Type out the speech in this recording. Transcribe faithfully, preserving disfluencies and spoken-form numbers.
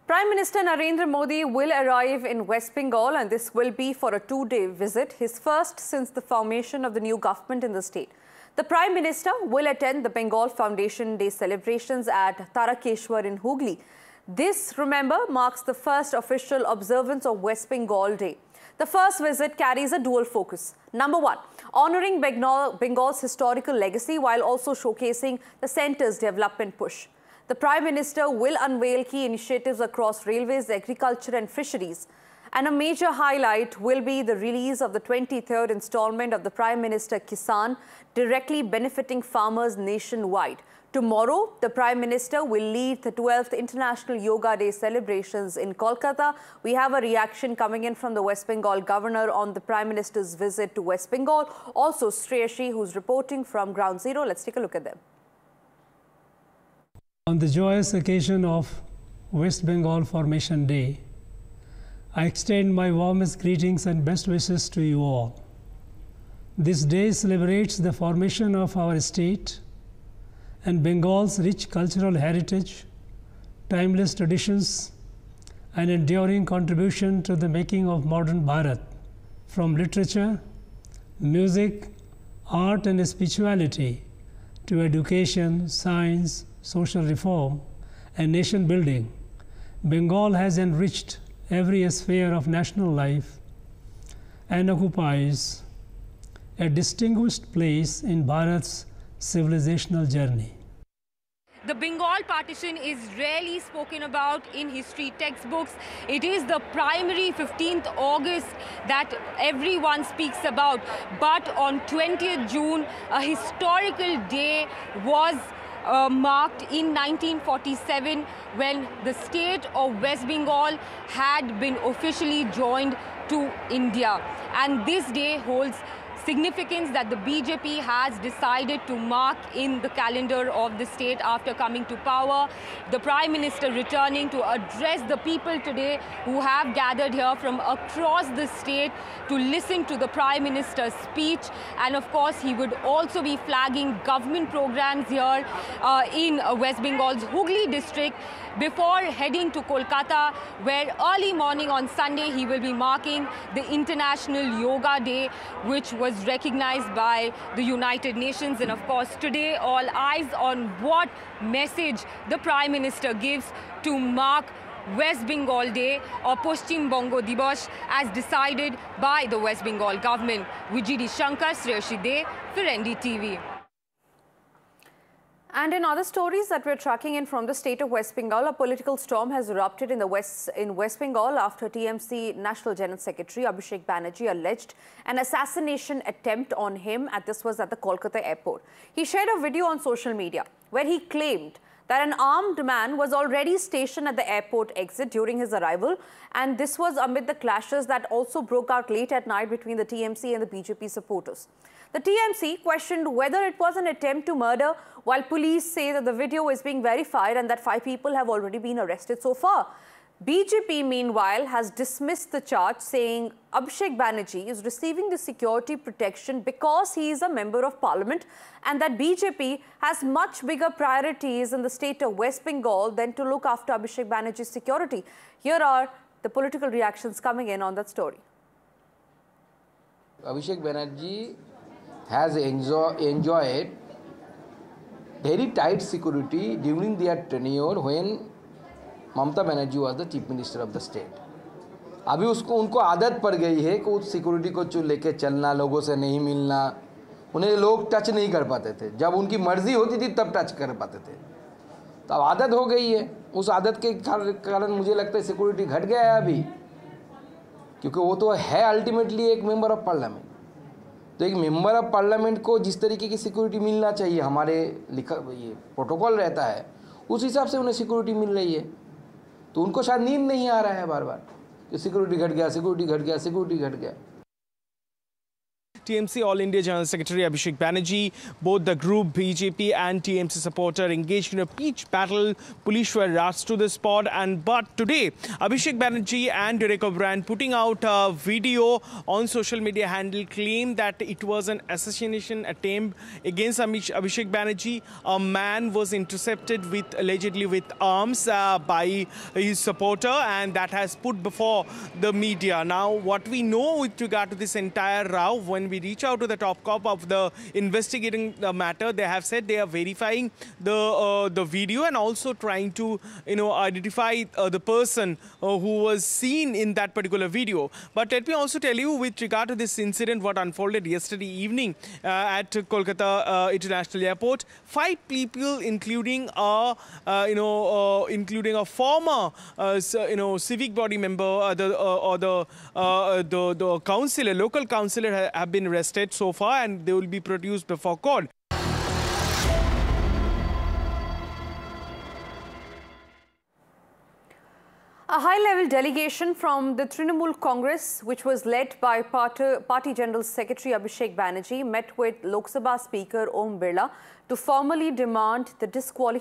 Prime Minister Narendra Modi will arrive in West Bengal, and this will be for a two-day visit, his first since the formation of the new government in the state. The Prime Minister will attend the Bengal Foundation Day celebrations at Tarakeshwar in Hooghly. This, remember, marks the first official observance of West Bengal Day. The first visit carries a dual focus. Number one, honouring Bengal, Bengal's historical legacy while also showcasing the centre's development push. The Prime Minister will unveil key initiatives across railways, agriculture and fisheries. And a major highlight will be the release of the twenty-third installment of the Prime Minister Kisan, directly benefiting farmers nationwide. Tomorrow, the Prime Minister will lead the twelfth International Yoga Day celebrations in Kolkata. We have a reaction coming in from the West Bengal Governor on the Prime Minister's visit to West Bengal. Also, Shreyashi, who's reporting from Ground Zero. Let's take a look at them. On the joyous occasion of West Bengal Formation Day, I extend my warmest greetings and best wishes to you all. This day celebrates the formation of our state and Bengal's rich cultural heritage, timeless traditions, and enduring contribution to the making of modern Bharat, from literature, music, art and spirituality to education, science, social reform, and nation building. Bengal has enriched every sphere of national life and occupies a distinguished place in Bharat's civilizational journey. The Bengal partition is rarely spoken about in history textbooks. It is the primary fifteenth August that everyone speaks about. But on twentieth June, a historical day was Uh, marked in nineteen forty-seven when the state of West Bengal had been officially joined to India. And this day holds significance that the B J P has decided to mark in the calendar of the state after coming to power. The Prime Minister returning to address the people today who have gathered here from across the state to listen to the Prime Minister's speech. And of course, he would also be flagging government programs here uh, in uh, West Bengal's Hooghly district before heading to Kolkata, where early morning on Sunday he will be marking the International Yoga Day, which was recognized by the United Nations. And of course, today all eyes on what message the Prime Minister gives to mark West Bengal Day or Paschim Bongo Dibosh as decided by the West Bengal government. With G D Shankar, Shreyashi De for N D T V. And in other stories that we're tracking in from the state of West Bengal, a political storm has erupted in the West in West Bengal after T M C National General Secretary Abhishek Banerjee alleged an assassination attempt on him, and this was at the Kolkata airport. He shared a video on social media where he claimed that an armed man was already stationed at the airport exit during his arrival, and this was amid the clashes that also broke out late at night between the T M C and the B J P supporters. The T M C questioned whether it was an attempt to murder, while police say that the video is being verified and that five people have already been arrested so far. B J P, meanwhile, has dismissed the charge, saying Abhishek Banerjee is receiving the security protection because he is a member of parliament, and that B J P has much bigger priorities in the state of West Bengal than to look after Abhishek Banerjee's security. Here are the political reactions coming in on that story. Abhishek Banerjee has enjoy, enjoyed very tight security during their tenure when Mamata Banerjee was the Chief Minister of the state. अभी उसको उनको आदत पड़ गई है कि उस security को चुन लेके चलना, लोगों से नहीं मिलना, उन्हें लोग टच नहीं कर पाते थे. जब उनकी मर्जी होती थी तब टच कर पाते थे. तो अब आदत हो गई है. उस आदत के कारण मुझे लगता है सिक्योरिटी घट गया है अभी, क्योंकि वो तो है अल्टीमेटली एक मेंबर ऑफ पार्लियामेंट. तो एक मेंबर ऑफ पार्लियामेंट को जिस तरीके की सिक्योरिटी मिलना चाहिए, हमारे लिखा ये प्रोटोकॉल रहता है, उस हिसाब से उन्हें सिक्योरिटी मिल रही है. तो उनको शायद नींद नहीं आ रहा है बार बार कि सिक्योरिटी घट गया, सिक्योरिटी घट गया, सिक्योरिटी घट गया. T M C All India General Secretary Abhishek Banerjee. Both the group B J P and T M C supporter engaged in a pitched battle. Police were rushed to the spot, and but today Abhishek Banerjee and Derek O'Brien putting out a video on social media handle claim that it was an assassination attempt against Abhishek Banerjee. A man was intercepted with allegedly with arms uh, by his supporter, and that has put before the media. Now, what we know with regard to this entire row, when we reach out to the top cop of the investigating the matter, they have said they are verifying the uh, the video and also trying to you know identify uh, the person uh, who was seen in that particular video. But let me also tell you, with regard to this incident, what unfolded yesterday evening uh, at Kolkata uh, International Airport, five people, including a uh, you know uh, including a former uh, you know civic body member, uh, the uh, or the, uh, the the councillor, local councillor, ha have been arrested so far, and they will be produced before court. A high-level delegation from the Trinamool Congress, which was led by Party, Party General Secretary Abhishek Banerjee, met with Lok Sabha Speaker Om Birla to formally demand the disqualification